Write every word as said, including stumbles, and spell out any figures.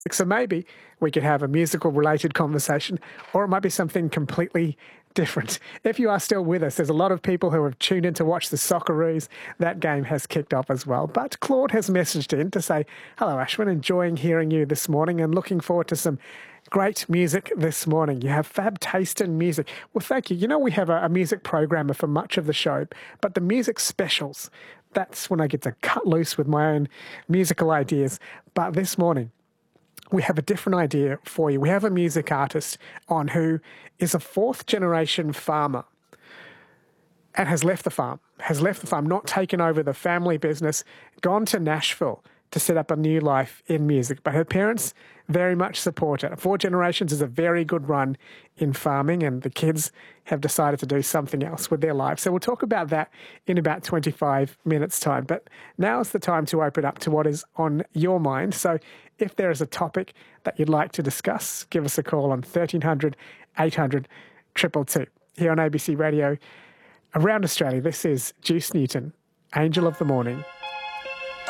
So maybe we could have a musical related conversation, or it might be something completely different. If you are still with us, there's a lot of people who have tuned in to watch the Socceroos. That game has kicked off as well. But Claude has messaged in to say, hello Ashwin, enjoying hearing you this morning and looking forward to some great music this morning. You have fab taste in music. Well, thank you. You know, we have a, a music programmer for much of the show, but the music specials, that's when I get to cut loose with my own musical ideas. But this morning, we have a different idea for you. We have a music artist on who is a fourth generation farmer and has left the farm, has left the farm, not taken over the family business, gone to Nashville to set up a new life in music. But her parents very much support it. Four generations is a very good run in farming, and the kids have decided to do something else with their lives. So we'll talk about that in about twenty-five minutes' time. But now is the time to open up to what is on your mind. So if there is a topic that you'd like to discuss, give us a call on thirteen hundred, eight hundred, two two two. Here on A B C Radio around Australia, this is Juice Newton, Angel of the Morning.